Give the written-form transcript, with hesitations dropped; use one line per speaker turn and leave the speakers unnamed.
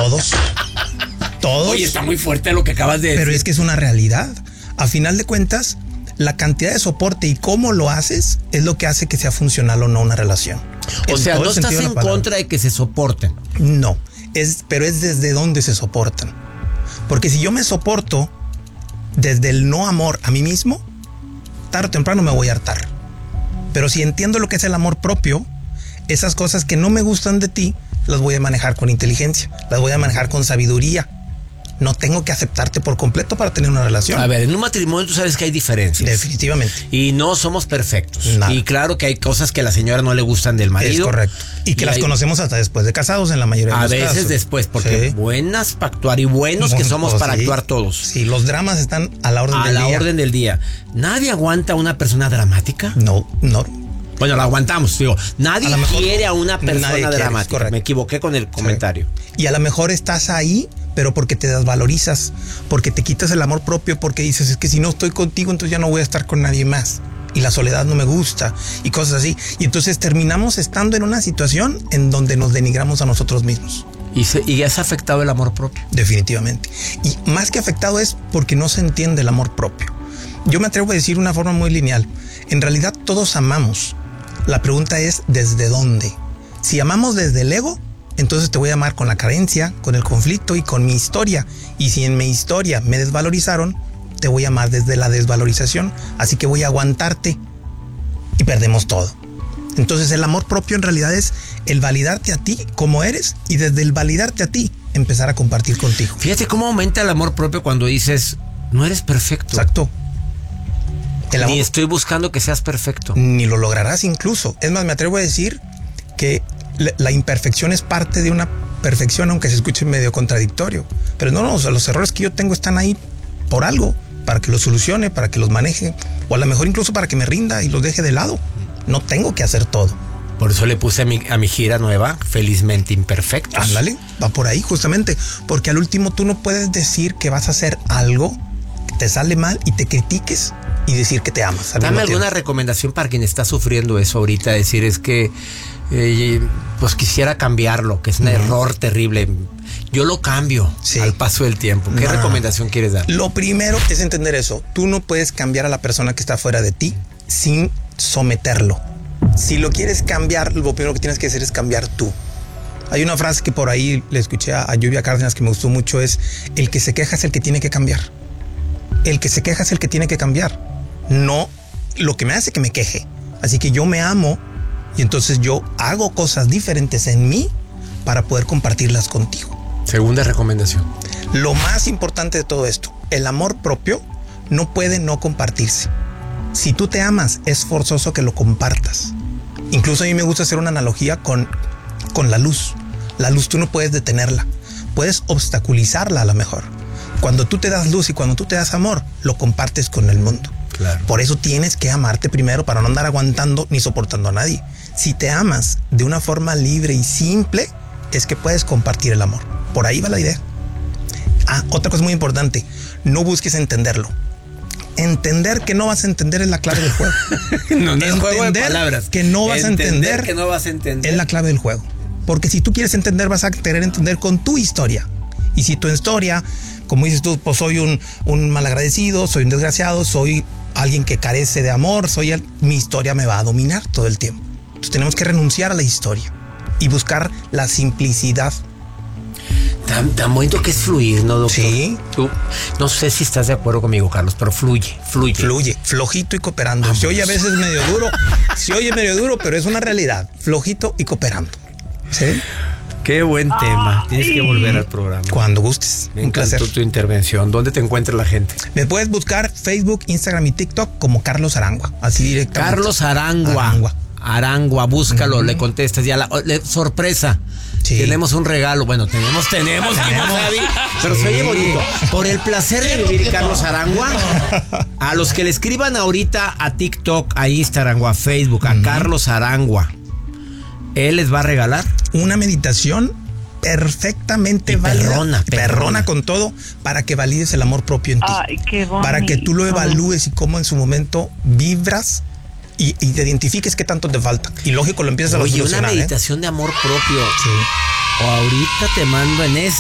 Todos.
Oye, está muy fuerte lo que acabas de decir.
Pero es que es una realidad. A final de cuentas, la cantidad de soporte y cómo lo haces es lo que hace que sea funcional o no una relación.
O sea, no estás en contra de que se soporten.
No, pero es desde dónde se soportan. Porque si yo me soporto desde el no amor a mí mismo, tarde o temprano me voy a hartar. Pero si entiendo lo que es el amor propio, esas cosas que no me gustan de ti, las voy a manejar con inteligencia, las voy a manejar con sabiduría. No tengo que aceptarte por completo para tener una relación.
A ver, en un matrimonio tú sabes que hay diferencias.
Definitivamente.
Y no somos perfectos.
Nada.
Y claro que hay cosas que a la señora no le gustan del marido.
Es correcto. Y que las conocemos hasta después de casados en la mayoría de los casos.
A veces después, porque buenas para actuar y buenos que somos para actuar todos.
Sí, los dramas están a la orden del día.
A la orden del día. ¿Nadie aguanta a una persona dramática?
No.
Bueno, la aguantamos, digo. Nadie quiere a una persona dramática. Me equivoqué con el comentario.
Y a lo mejor estás ahí, pero porque te desvalorizas, porque te quitas el amor propio, porque dices, es que si no estoy contigo, entonces ya no voy a estar con nadie más. Y la soledad no me gusta, y cosas así. Y entonces terminamos estando en una situación en donde nos denigramos a nosotros mismos.
¿Y has afectado el amor propio?
Definitivamente. Y más que afectado es porque no se entiende el amor propio. Yo me atrevo a decir de una forma muy lineal. En realidad todos amamos. La pregunta es ¿desde dónde? Si amamos desde el ego, entonces te voy a amar con la carencia, con el conflicto y con mi historia. Y si en mi historia me desvalorizaron, te voy a amar desde la desvalorización. Así que voy a aguantarte y perdemos todo. Entonces el amor propio en realidad es el validarte a ti como eres y desde el validarte a ti empezar a compartir contigo.
Fíjate cómo aumenta el amor propio cuando dices, no eres perfecto.
Exacto.
Ni estoy buscando que seas perfecto.
Ni lo lograrás incluso. Es más, me atrevo a decir que la imperfección es parte de una perfección, aunque se escuche medio contradictorio. Pero no, o sea, los errores que yo tengo están ahí por algo, para que los solucione, para que los maneje, o a lo mejor incluso para que me rinda y los deje de lado. No tengo que hacer todo.
Por eso le puse a mi gira nueva, Felizmente Imperfectos.
Ándale, va por ahí justamente, porque al último tú no puedes decir que vas a hacer algo que te sale mal y te critiques y decir que te amas.
Dame alguna recomendación para quien está sufriendo eso ahorita, decir es que pues quisiera cambiarlo, que es un error terrible. Yo lo cambio al paso del tiempo. ¿Qué recomendación quieres dar?
Lo primero es entender eso. Tú no puedes cambiar a la persona que está fuera de ti sin someterlo. Si lo quieres cambiar, lo primero que tienes que hacer es cambiar tú. Hay una frase que por ahí le escuché a Lluvia Cárdenas que me gustó mucho, es el que se queja es el que tiene que cambiar. El que se queja es el que tiene que cambiar. No lo que me hace que me queje. Así que yo me amo y entonces yo hago cosas diferentes en mí para poder compartirlas contigo.
Segunda recomendación.
Lo más importante de todo esto, el amor propio no puede no compartirse. Si tú te amas, es forzoso que lo compartas. Incluso a mí me gusta hacer una analogía con la luz. La luz tú no puedes detenerla. Puedes obstaculizarla a lo mejor. Cuando tú te das luz y cuando tú te das amor, lo compartes con el mundo.
Claro.
Por eso tienes que amarte primero para no andar aguantando ni soportando a nadie. Si te amas de una forma libre y simple, es que puedes compartir el amor. Por ahí va la idea. Otra cosa muy importante, no busques entenderlo. Entender que no vas a entender es la clave del juego.
No es juego de palabras.
Que no vas a entender
que no vas a entender
es la clave del juego. Porque si tú quieres entender, vas a querer entender con tu historia. Y si tu historia, como dices tú, pues soy un malagradecido, soy un desgraciado, soy alguien que carece de amor, mi historia me va a dominar todo el tiempo. Entonces tenemos que renunciar a la historia y buscar la simplicidad.
Tan bonito que es fluir, ¿no, doctor?
Sí.
Tú, no sé si estás de acuerdo conmigo, Carlos, pero fluye.
Flojito y cooperando. Vamos. Se oye a veces medio duro, pero es una realidad. Flojito y cooperando. ¿Sí?
Qué buen tema. Tienes que volver al programa.
Cuando gustes.
Me encantó tu intervención. ¿Dónde te encuentra la gente?
Me puedes buscar Facebook, Instagram y TikTok como Carlos Arangua. Así directamente.
Carlos Arangua, búscalo, le contestas. Ya sorpresa. Sí. Tenemos un regalo. Bueno, tenemos, pero se oye bonito. Por el placer de vivir, Carlos Arangua. A los que le escriban ahorita a TikTok, a Instagram o a Facebook, a Carlos Arangua, él les va a regalar
una meditación perfectamente válida, perrona con todo, para que valides el amor propio en ti.
Ay, qué bonito.
Para que tú lo evalúes y cómo en su momento vibras y te identifiques qué tanto te falta. Y lógico, lo empiezas a solucionar.
Oye, una meditación de amor propio.
Sí.
O ahorita te mando en